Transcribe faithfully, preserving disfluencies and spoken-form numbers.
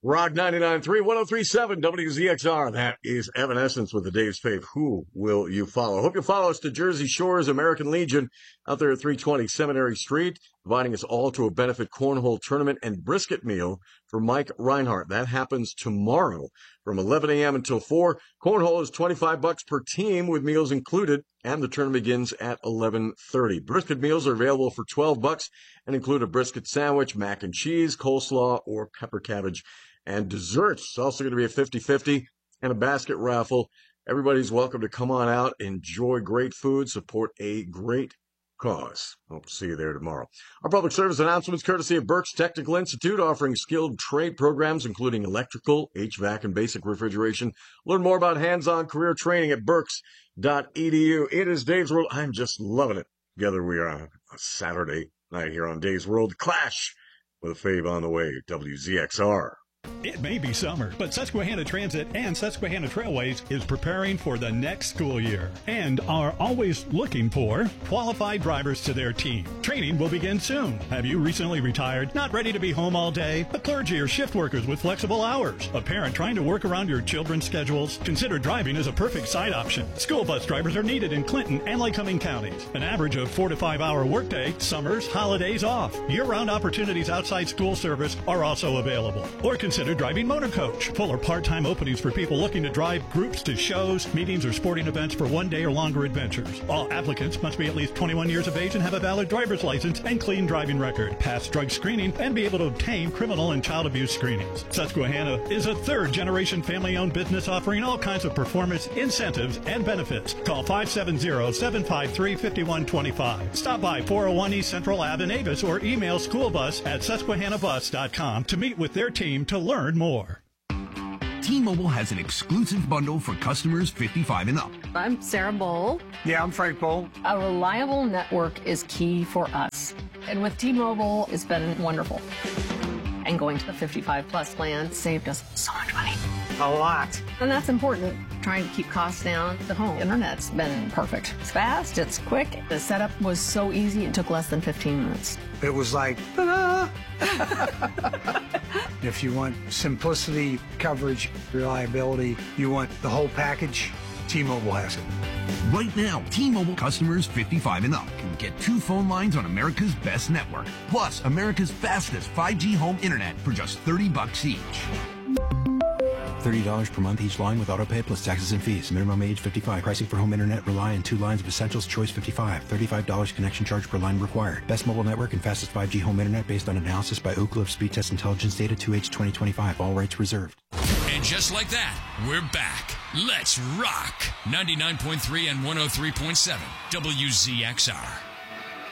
Rock ninety-nine point three, one oh three point seven, W Z X R. That is Evanescence with the Dave's Fave. Who will you follow? Hope you follow us to Jersey Shore's American Legion out there at three twenty Seminary Street, inviting us all to a benefit cornhole tournament and brisket meal for Mike Reinhardt. That happens tomorrow from eleven a.m. until four. Cornhole is twenty-five bucks per team with meals included, and the tournament begins at eleven thirty. Brisket meals are available for twelve bucks and include a brisket sandwich, mac and cheese, coleslaw, or pepper cabbage, and desserts. It's also going to be a fifty-fifty and a basket raffle. Everybody's welcome to come on out, enjoy great food, support a great cause. Hope to see you there tomorrow. Our public service announcements courtesy of Burke's Technical Institute, offering skilled trade programs including electrical, H V A C, and basic refrigeration. Learn more about hands-on career training at burks dot e d u. It is Dave's World. I'm just loving it. Together we are on a Saturday night here on Dave's World. Clash with a fave on the way. W Z X R. It may be summer, but Susquehanna Transit and Susquehanna Trailways is preparing for the next school year and are always looking for qualified drivers to their team. Training will begin soon. Have you recently retired, not ready to be home all day? A clergy or shift workers with flexible hours? A parent trying to work around your children's schedules? Consider driving as a perfect side option. School bus drivers are needed in Clinton and Lycoming counties. An average of four to five hour workday, summers, holidays off. Year-round opportunities outside school service are also available. Or consider Consider driving motor coach. Full or part-time openings for people looking to drive groups to shows, meetings, or sporting events for one day or longer adventures. All applicants must be at least twenty-one years of age and have a valid driver's license and clean driving record, pass drug screening, and be able to obtain criminal and child abuse screenings. Susquehanna is a third-generation family-owned business offering all kinds of performance, incentives, and benefits. Call five seven zero, seven five three, five one two five. Stop by four oh one East Central Ave in Avis or email schoolbus at susquehanna bus dot com to meet with their team to learn more. T-Mobile has an exclusive bundle for customers fifty-five and up. I'm Sarah Bowl. Yeah, I'm Frank Bowl. A reliable network is key for us. And with T-Mobile, it's been wonderful. And going to the fifty-five plus plan saved us so much money. A lot. And that's important. Trying to keep costs down. The home internet's been perfect. It's fast, it's quick. The setup was so easy, it took less than fifteen minutes. It was like, ta-da! If you want simplicity, coverage, reliability, you want the whole package, T-Mobile has it. Right now, T-Mobile customers fifty-five and up can get two phone lines on America's best network, plus America's fastest five G home internet for just thirty bucks each. thirty dollars per month each line with autopay plus taxes and fees. Minimum age fifty-five. Pricing for home internet rely on two lines of Essentials Choice fifty-five. thirty-five dollars connection charge per line required. Best mobile network and fastest five G home internet based on analysis by Oak Cliff Speed Test Intelligence Data two H twenty twenty-five. All rights reserved. And just like that, we're back. Let's rock. ninety-nine point three and one oh three point seven W Z X R.